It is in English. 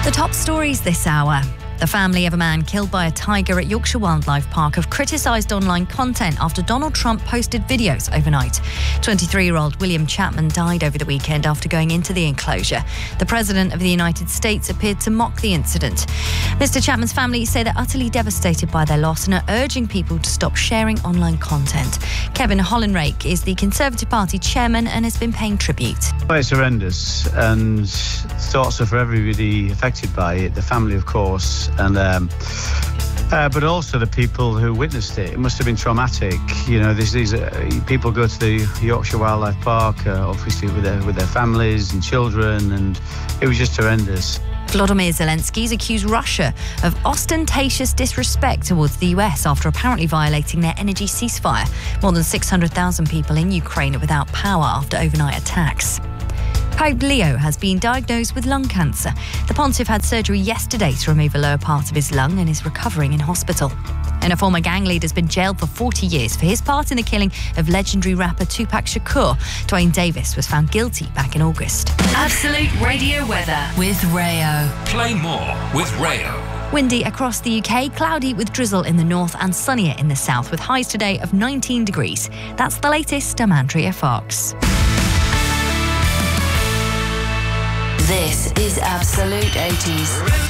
The top stories this hour. The family of a man killed by a tiger at Yorkshire Wildlife Park have criticised online content after Donald Trump posted videos overnight. 23-year-old William Chapman died over the weekend after going into the enclosure. The President of the United States appeared to mock the incident. Mr. Chapman's family say they're utterly devastated by their loss and are urging people to stop sharing online content. Kevin Hollinrake is the Conservative Party chairman and has been paying tribute. Well, it's horrendous, and thoughts are for everybody affected by it, the family, of course, and but also the people who witnessed it. It must have been traumatic. You know, these people go to the Yorkshire Wildlife Park, obviously with their families and children, and it was just horrendous. Volodymyr Zelensky's accused Russia of ostentatious disrespect towards the US after apparently violating their energy ceasefire. More than 600,000 people in Ukraine are without power after overnight attacks. Pope Leo has been diagnosed with lung cancer. The pontiff had surgery yesterday to remove a lower part of his lung and is recovering in hospital. And a former gang leader has been jailed for 40 years for his part in the killing of legendary rapper Tupac Shakur. Dwayne Davis was found guilty back in August. Absolute Radio weather with Rayo. Play more with Rayo. Windy across the UK, cloudy with drizzle in the north and sunnier in the south, with highs today of 19 degrees. That's the latest. I'm Andrea Fox. This is Absolute 80s.